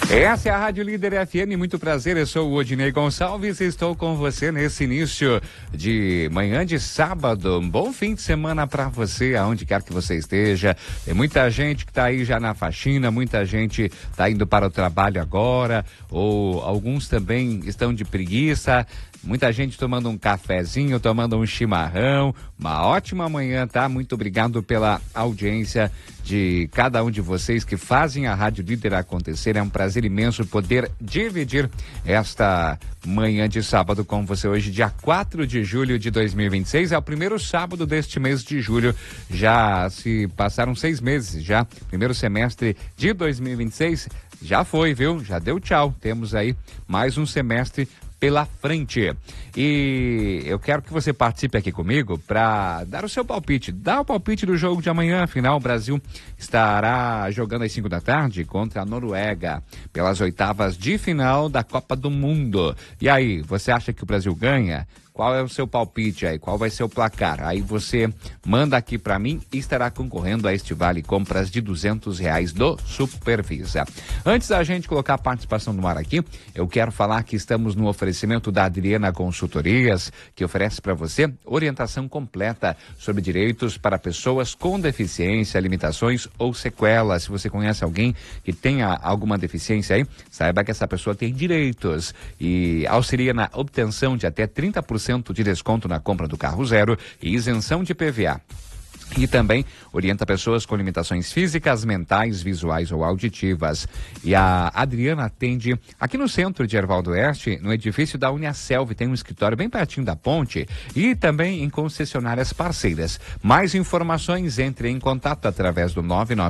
Essa é a Rádio Líder FM, muito prazer, eu sou o Odinei Gonçalves e estou com você nesse início de manhã de sábado. Um bom fim de semana para você, aonde quer que você esteja. Tem muita gente que está aí já na faxina, muita gente está indo para o trabalho agora, ou alguns também estão de preguiça. Muita gente tomando um cafezinho, tomando um chimarrão. Uma ótima manhã, tá? Muito obrigado pela audiência de cada um de vocês que fazem a Rádio Líder acontecer. É um prazer imenso poder dividir esta manhã de sábado com você hoje, dia 4 de julho de 2026. É o primeiro sábado deste mês de julho. Já se passaram 6 meses, já. Primeiro semestre de 2026 já foi, viu? Já deu tchau. Temos aí mais um semestre pela frente. E eu quero que você participe aqui comigo para dar o seu palpite. Dá o palpite do jogo de amanhã. Afinal, o Brasil estará jogando às 5 da tarde contra a Noruega pelas oitavas de final da Copa do Mundo. E aí, você acha que o Brasil ganha? Qual é o seu palpite aí? Qual vai ser o placar? Aí você manda aqui para mim e estará concorrendo a este vale compras de R$200 do Supervisa. Antes da gente colocar a participação no ar aqui, eu quero falar que estamos no oferecimento da Adriana Consultorias, que oferece para você orientação completa sobre direitos para pessoas com deficiência, limitações ou sequelas. Se você conhece alguém que tenha alguma deficiência aí, saiba que essa pessoa tem direitos e auxilia na obtenção de até 30% de desconto na compra do carro zero e isenção de PVA. E também orienta pessoas com limitações físicas, mentais, visuais ou auditivas. E a Adriana atende aqui no centro de Erval do Oeste, no edifício da Uniaselv, tem um escritório bem pertinho da ponte e também em concessionárias parceiras. Mais informações, entre em contato através do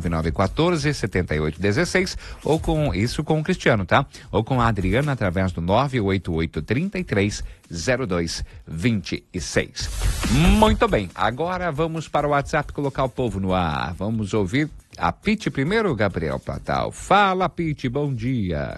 99914-7816 ou com o Cristiano, tá? Ou com a Adriana através do 988-33-0226. Muito bem, agora vamos para o WhatsApp colocar o povo no ar. Vamos ouvir a Piti primeiro, Gabriel Platal. Fala, Piti, bom dia.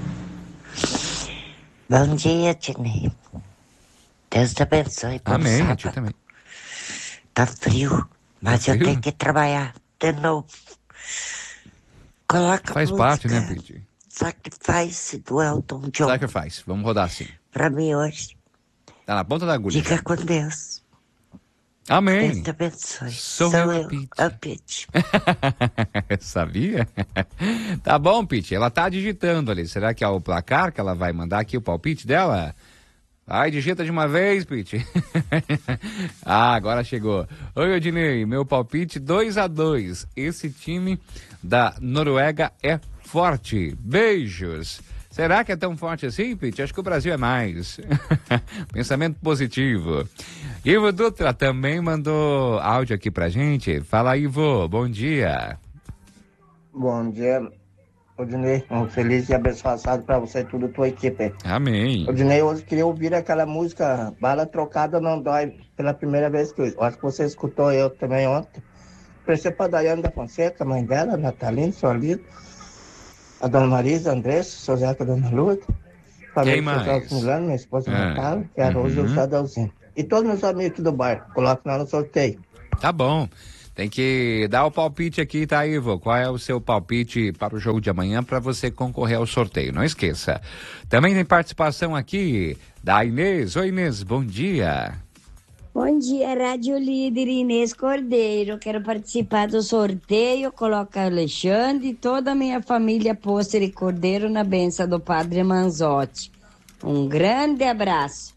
Bom dia, Tinei. Deus te abençoe. Amém, a ti também. Tá frio, mas eu tenho que trabalhar de novo. Coloca Faz a parte, música, né, Piti? Sacrifice do Elton John. Sacrifice, vamos rodar assim. Pra mim hoje. Tá na ponta da agulha. Fica com Deus. Amém. Deus te abençoe. Sou eu, a Piti. Sabia? Tá bom, Piti. Ela tá digitando ali. Será que é o placar que ela vai mandar aqui o palpite dela? Vai, digita de uma vez, Piti. Ah, agora chegou. Oi, Odinei. Meu palpite 2-2. Esse time da Noruega é forte. Beijos. Será que é tão forte assim, Pete? Acho que o Brasil é mais. Pensamento positivo. Ivo Dutra também mandou áudio aqui pra gente. Fala, Ivo, bom dia. Bom dia, Odinei. Um feliz e abençoado sábado pra você e toda a tua equipe. Amém. Odinei, hoje queria ouvir aquela música Bala Trocada Não Dói, pela primeira vez que eu acho que você escutou eu também ontem. Pensei pra Daiane da Fonseca, mãe dela, Natalina, Solito, a dona Marisa, Andressa, seu Zeca, a dona Lourdes, família de Milano, minha esposa Natália, que era hoje o Sadalzinho. E todos meus amigos aqui do bar, coloco lá no sorteio. Tá bom. Tem que dar o palpite aqui, tá, Ivo? Qual é o seu palpite para o jogo de amanhã para você concorrer ao sorteio? Não esqueça. Também tem participação aqui da Inês. Oi, Inês, bom dia. Bom dia, Rádio Líder, Inês Cordeiro. Quero participar do sorteio. Coloca Alexandre e toda a minha família Pôster e Cordeiro na benção do Padre Manzotti. Um grande abraço.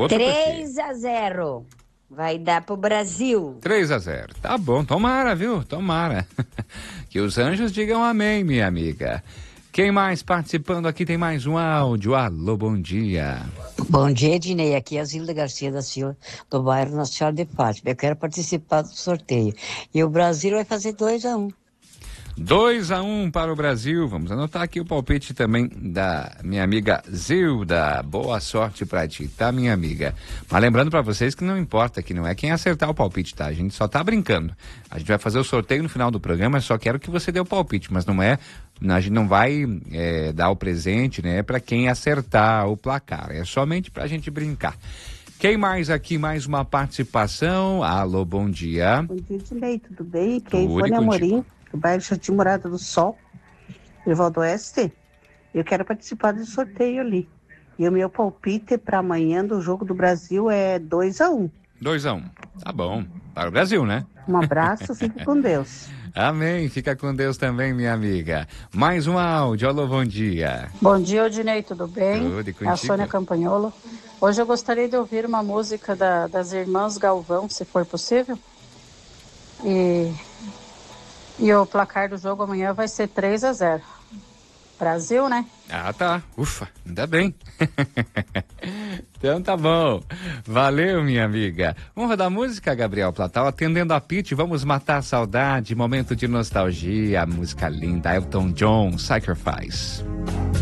3-0. Vai dar pro Brasil. 3-0. Tá bom, tomara, viu? Tomara. Que os anjos digam amém, minha amiga. Quem mais participando aqui? Tem mais um áudio. Alô, bom dia. Bom dia, Ednei. Aqui é a Zilda Garcia da Silva, do bairro Nossa Senhora de Fátima. Eu quero participar do sorteio. E o Brasil vai fazer 2-1. 2-1 para o Brasil. Vamos anotar aqui o palpite também da minha amiga Zilda. Boa sorte para ti, tá, minha amiga? Mas lembrando para vocês que não importa, que não é quem acertar o palpite, tá? A gente só tá brincando. A gente vai fazer o sorteio no final do programa, só quero que você dê o palpite, mas não é... A gente não vai dar o presente, né, para quem acertar o placar. É somente pra gente brincar. Quem mais aqui? Mais uma participação. Alô, bom dia. Bom dia, Ednei, tudo bem? Quem foi Amorim, do bairro Jardim Morada do Sol, Erval do Oeste. Eu quero participar do sorteio ali. E o meu palpite para amanhã do Jogo do Brasil é 2-1. 2-1. Tá bom. Para o Brasil, né? Um abraço, fique com Deus. Amém. Fica com Deus também, minha amiga. Mais um áudio. Alô, bom dia. Bom dia, Odinei, tudo bem? Tudo e É a contigo? Sônia Campanholo. Hoje eu gostaria de ouvir uma música das Irmãs Galvão, se for possível. E o placar do jogo amanhã vai ser 3-0. Brasil, né? Ah, tá. Ufa, ainda bem. Então tá bom. Valeu, minha amiga. Vamos rodar música, Gabriel Platal? Atendendo a Pitty, vamos matar a saudade, momento de nostalgia, música linda, Elton John, Sacrifice.